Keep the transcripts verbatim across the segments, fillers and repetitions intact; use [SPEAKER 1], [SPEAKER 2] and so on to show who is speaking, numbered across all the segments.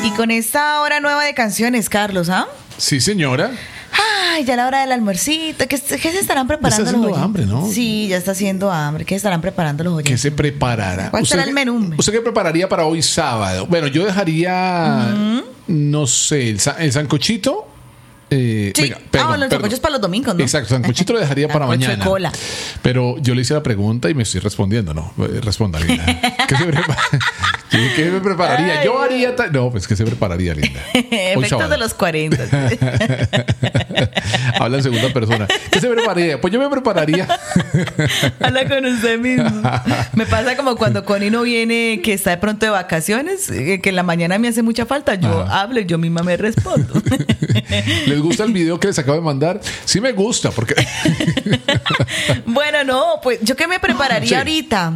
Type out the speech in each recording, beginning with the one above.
[SPEAKER 1] Y con esta hora nueva de canciones, Carlos, ¿ah?
[SPEAKER 2] Sí, señora.
[SPEAKER 1] Ay, ya la hora del almuercito. ¿Qué, qué se estarán preparando
[SPEAKER 2] está
[SPEAKER 1] los
[SPEAKER 2] haciendo
[SPEAKER 1] oyentes?
[SPEAKER 2] hambre, ¿no?
[SPEAKER 1] Sí, ya está haciendo hambre. ¿Qué estarán preparando los oyentes?
[SPEAKER 2] ¿Qué se preparará?
[SPEAKER 1] ¿Cuál será el menú?
[SPEAKER 2] ¿Usted qué prepararía para hoy sábado? Bueno, yo dejaría, uh-huh. no sé, el, el sancochito. Eh,
[SPEAKER 1] sí,
[SPEAKER 2] venga, perdón,
[SPEAKER 1] ah, los sancochos para los domingos, ¿no?
[SPEAKER 2] Exacto, sancochito lo dejaría para mañana. Cola. Pero yo le hice la pregunta y me estoy respondiendo, ¿no? Responda, Linda. ¿Qué se, prepara? ¿Qué me prepararía? Ay, yo haría... Ta... No, pues ¿qué se prepararía, Linda?
[SPEAKER 1] Efectos de los cuarenta.
[SPEAKER 2] Habla en segunda persona. ¿Qué se prepararía? Pues yo me prepararía...
[SPEAKER 1] Habla con usted mismo. Me pasa como cuando Connie no viene, que está de pronto de vacaciones, que en la mañana me hace mucha falta. Yo Ajá. hablo y yo misma me respondo.
[SPEAKER 2] ¿Les gusta el video que les acabo de mandar? Sí me gusta, porque...
[SPEAKER 1] Bueno, no, pues yo qué me prepararía sí. ahorita.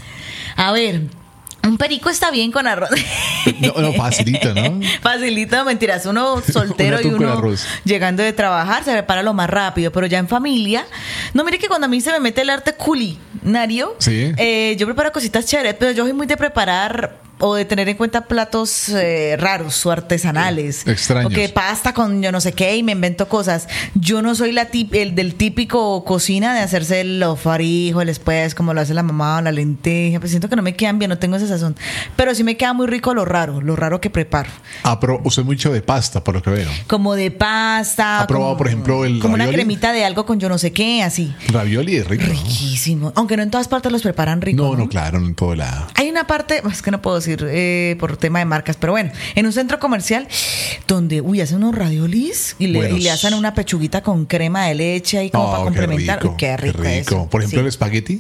[SPEAKER 1] A ver, un perico está bien con arroz.
[SPEAKER 2] No, no, facilito, ¿no?
[SPEAKER 1] Facilito, mentiras. Uno soltero y uno llegando de trabajar se prepara lo más rápido, pero ya en familia. No, mire que cuando a mí se me mete el arte culinario,
[SPEAKER 2] ¿sí?
[SPEAKER 1] eh, yo preparo cositas chéveres, pero yo soy muy de preparar o de tener en cuenta platos eh, raros o artesanales.
[SPEAKER 2] Extraños.
[SPEAKER 1] O que pasta con yo no sé qué y me invento cosas. Yo no soy la tip, el del típico cocina de hacerse los frijoles, pues, como lo hace la mamá o la lenteja. Pues siento que no me quedan bien, no tengo esa sazón. Pero sí me queda muy rico lo raro, lo raro que preparo.
[SPEAKER 2] Ah, pero usted mucho de pasta, por lo que veo.
[SPEAKER 1] Como de pasta.
[SPEAKER 2] ¿Ha probado,
[SPEAKER 1] como,
[SPEAKER 2] por ejemplo, el
[SPEAKER 1] Como
[SPEAKER 2] ravioli?
[SPEAKER 1] Una cremita de algo con yo no sé qué, así.
[SPEAKER 2] Ravioli es rico.
[SPEAKER 1] Riquísimo. ¿No? Aunque no en todas partes los preparan rico.
[SPEAKER 2] No, no, no, claro, no en todo lado.
[SPEAKER 1] Hay una parte, es que no puedo decir eh, por tema de marcas, pero bueno, en un centro comercial donde, uy, hacen unos raviolis y le, y le hacen una pechuguita con crema de leche ahí como oh, para complementar.
[SPEAKER 2] Qué rico,
[SPEAKER 1] uy, qué rico,
[SPEAKER 2] qué rico.
[SPEAKER 1] Eso.
[SPEAKER 2] Por ejemplo,
[SPEAKER 1] sí.
[SPEAKER 2] el espagueti.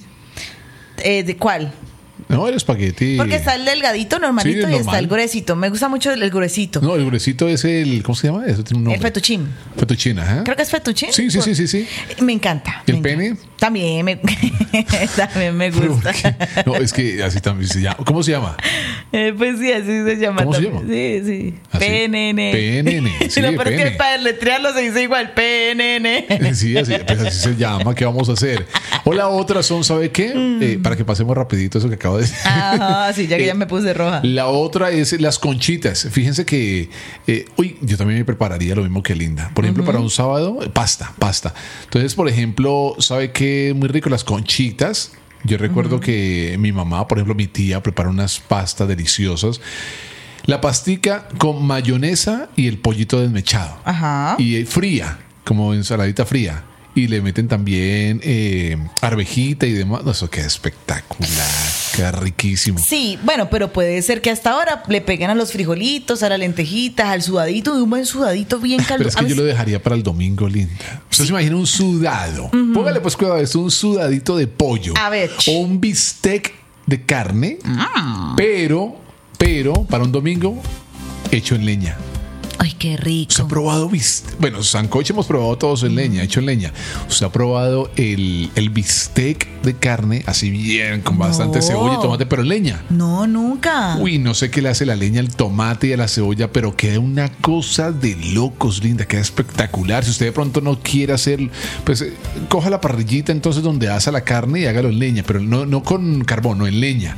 [SPEAKER 1] Eh, ¿De cuál?
[SPEAKER 2] No, el espagueti.
[SPEAKER 1] Porque está el delgadito normalito sí,
[SPEAKER 2] el
[SPEAKER 1] y
[SPEAKER 2] normal.
[SPEAKER 1] Está el gruesito. Me gusta mucho el, el gruesito.
[SPEAKER 2] No, el gruesito es el, ¿cómo se llama? Eso tiene un nombre.
[SPEAKER 1] El fettuccine.
[SPEAKER 2] Fettuccine, ajá.
[SPEAKER 1] Creo que es fettuccine.
[SPEAKER 2] Sí, sí, sí, sí, sí.
[SPEAKER 1] Me encanta.
[SPEAKER 2] ¿Y el
[SPEAKER 1] me
[SPEAKER 2] pene?
[SPEAKER 1] Encanta. También me, también me gusta.
[SPEAKER 2] No, es que así también se llama. ¿Cómo se llama?
[SPEAKER 1] Eh, pues sí, así se llama.
[SPEAKER 2] ¿Cómo
[SPEAKER 1] también.
[SPEAKER 2] se llama?
[SPEAKER 1] Sí, sí.
[SPEAKER 2] ¿Así?
[SPEAKER 1] P N N.
[SPEAKER 2] P N N. Sí,
[SPEAKER 1] no, pero
[SPEAKER 2] P N.
[SPEAKER 1] es que para deletrearlo se dice igual. P N N.
[SPEAKER 2] Sí, así, pues así se llama. ¿Qué vamos a hacer? O la otra son, ¿sabe qué? Mm. Eh, para que pasemos rapidito eso que acabo de decir.
[SPEAKER 1] Ajá, sí, ya que
[SPEAKER 2] eh,
[SPEAKER 1] ya me puse roja.
[SPEAKER 2] La otra es las conchitas. Fíjense que, eh, uy, yo también me prepararía lo mismo que Linda. Por ejemplo, uh-huh. para un sábado, pasta, pasta. Entonces, por ejemplo, ¿sabe qué? Muy rico las conchitas. Yo recuerdo uh-huh. que mi mamá, por ejemplo, mi tía prepara unas pastas deliciosas. La pastica con mayonesa y el pollito desmechado.
[SPEAKER 1] Ajá.
[SPEAKER 2] Y fría, como ensaladita fría. Y le meten también eh, arvejita y demás. Eso queda espectacular, queda riquísimo.
[SPEAKER 1] Sí, bueno, pero puede ser que hasta ahora le peguen a los frijolitos, a las lentejitas, al sudadito, de un buen sudadito bien caldoso.
[SPEAKER 2] Pero es que yo lo dejaría para el domingo, Linda. Usted sí. se imagina un sudado. Uh-huh. Póngale pues cuidado a esto, un sudadito de pollo.
[SPEAKER 1] A ver.
[SPEAKER 2] O un bistec de carne, mm. pero, pero para un domingo hecho en leña.
[SPEAKER 1] Ay, qué rico.
[SPEAKER 2] ¿Usted ha probado bistec? Bueno, sancoche hemos probado todos en leña, hecho en leña. ¿Usted ha probado el, el bistec de carne así bien, con bastante no. cebolla y tomate, pero en leña?
[SPEAKER 1] No, nunca.
[SPEAKER 2] Uy, no sé qué le hace la leña al tomate y a la cebolla, pero queda una cosa de locos, Linda, queda espectacular. Si usted de pronto no quiere hacer, pues eh, coja la parrillita entonces donde asa la carne y hágalo en leña, pero no, no con carbón, no en leña.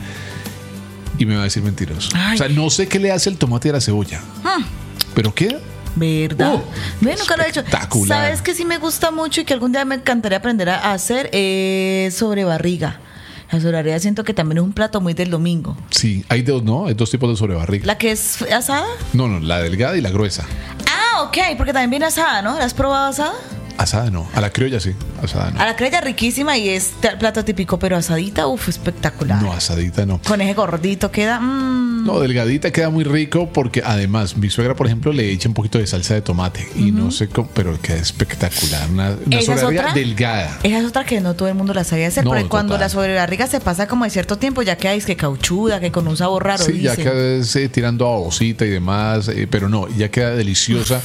[SPEAKER 2] Y me va a decir mentiroso. Ay. O sea, no sé qué le hace el tomate y a la cebolla. Ah. ¿Pero qué?
[SPEAKER 1] ¿Verdad?
[SPEAKER 2] Uh,
[SPEAKER 1] Bueno, nunca lo he hecho. ¿Sabes que sí me gusta mucho y que algún día me encantaría aprender a hacer? Eh, sobrebarriga. La sobrebarriga siento que también es un plato muy del domingo.
[SPEAKER 2] Sí, hay dos, ¿no? Hay dos tipos de sobrebarriga.
[SPEAKER 1] ¿La que es asada?
[SPEAKER 2] No, no, la delgada y la gruesa.
[SPEAKER 1] Ah, ok, porque también viene asada, ¿no? ¿La has probado asada?
[SPEAKER 2] Asada no, a la criolla sí, asada no.
[SPEAKER 1] A la criolla riquísima y es plato típico, pero asadita, uff, espectacular.
[SPEAKER 2] No, asadita no.
[SPEAKER 1] Con ese gordito queda... Mmm.
[SPEAKER 2] No, delgadita queda muy rico porque además mi suegra, por ejemplo, le echa un poquito de salsa de tomate y uh-huh. no sé cómo, pero queda espectacular. Una, una sobrebarriga delgada.
[SPEAKER 1] Esa es otra que no todo el mundo la sabe hacer, no, porque cuando la sobrebarriga se pasa como de cierto tiempo ya queda es que cauchuda, que con un sabor raro.
[SPEAKER 2] Sí,
[SPEAKER 1] dicen.
[SPEAKER 2] ya queda eh, tirando a babosita y demás, eh, pero no, ya queda deliciosa.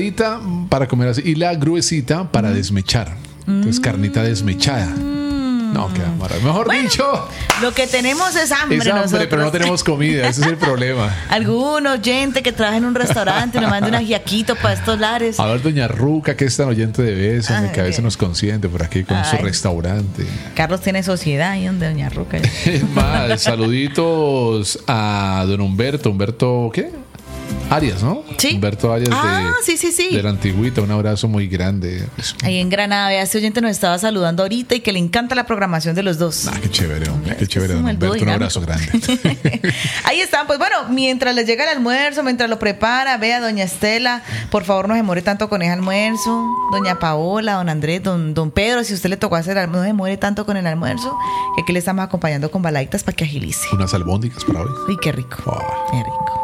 [SPEAKER 2] Delgadita para comer así y la gruesita para mm. desmechar. Entonces, mm. carnita desmechada. No, qué maravilla. Mejor
[SPEAKER 1] Bueno,
[SPEAKER 2] dicho,
[SPEAKER 1] lo que tenemos es hambre.
[SPEAKER 2] es hambre,
[SPEAKER 1] nosotros.
[SPEAKER 2] pero no tenemos comida. Ese es el problema.
[SPEAKER 1] Algún oyente que trabaja en un restaurante nos manda un ajiaquito para estos lares.
[SPEAKER 2] A ver, doña Ruca, que es tan oyente de besos,
[SPEAKER 1] Ay,
[SPEAKER 2] que a veces
[SPEAKER 1] bien.
[SPEAKER 2] nos consiente por aquí con su
[SPEAKER 1] Ay.
[SPEAKER 2] restaurante.
[SPEAKER 1] Carlos tiene sociedad ahí donde doña Ruca.
[SPEAKER 2] Es más, saluditos a don Humberto. Humberto, ¿qué? Arias, ¿no?
[SPEAKER 1] Sí.
[SPEAKER 2] Humberto Arias
[SPEAKER 1] Ah,
[SPEAKER 2] de,
[SPEAKER 1] sí, sí, sí.
[SPEAKER 2] de la Antigüita. Un abrazo muy grande.
[SPEAKER 1] Ahí en Granada, vea, este oyente nos estaba saludando ahorita y que le encanta la programación de los dos.
[SPEAKER 2] Ah, qué chévere, hombre. Qué
[SPEAKER 1] Es
[SPEAKER 2] chévere, don
[SPEAKER 1] como el dúo
[SPEAKER 2] Humberto. Un
[SPEAKER 1] dinámico.
[SPEAKER 2] abrazo grande.
[SPEAKER 1] Ahí están, pues bueno, mientras les llega el almuerzo, mientras lo prepara, vea, doña Estela, por favor no se demore tanto con ese almuerzo. Doña Paola, don Andrés, don, don Pedro, si usted le tocó hacer almuerzo, no se demore tanto con el almuerzo, que aquí le estamos acompañando con baladitas para que agilice.
[SPEAKER 2] Unas albóndigas para hoy.
[SPEAKER 1] Uy, qué rico,
[SPEAKER 2] Oh.
[SPEAKER 1] qué rico.